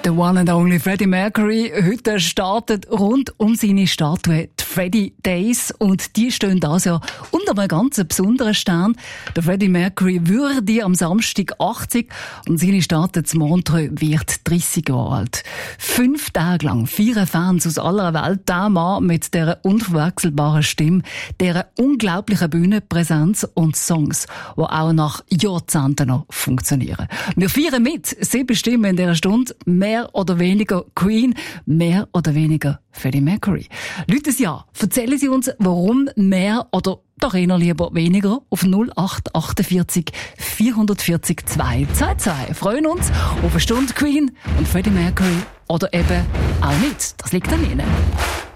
The one and only Freddie Mercury. Heute startet rund um seine Statue die Freddie Days und die stehen das Jahr unter einem ganz besonderen Stern. Der Freddie Mercury würde am Samstag 80 und seine Statue zu Montreux wird 30 Jahre alt. 5 Tage lang feiern Fans aus aller Welt den Mann mit dieser unverwechselbaren Stimme, dieser unglaublichen Bühnenpräsenz und Songs, die auch nach Jahrzehnten noch funktionieren. Wir feiern mit. Sie bestimmen in dieser Stunde mehr oder weniger Queen, mehr oder weniger Freddie Mercury. Leute, ja, erzählen Sie uns, warum mehr oder doch eher lieber weniger auf 0848 440 222. Freuen uns auf eine Stunde Queen und Freddie Mercury oder eben auch nicht. Das liegt an Ihnen.